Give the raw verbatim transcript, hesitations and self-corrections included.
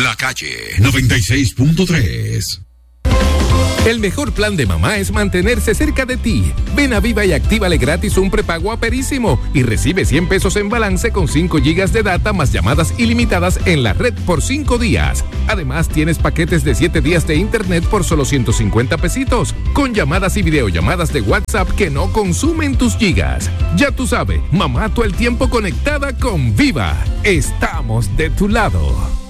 La Calle noventa y seis punto tres. El mejor plan de mamá es mantenerse cerca de ti. Ven a Viva y actívale gratis un prepago aperísimo y recibe cien pesos en balance con cinco gigas de data más llamadas ilimitadas en la red por cinco días. Además, tienes paquetes de siete días de internet por solo ciento cincuenta pesitos, con llamadas y videollamadas de WhatsApp que no consumen tus gigas. Ya tú sabes, mamá todo el tiempo conectada con Viva. Estamos de tu lado.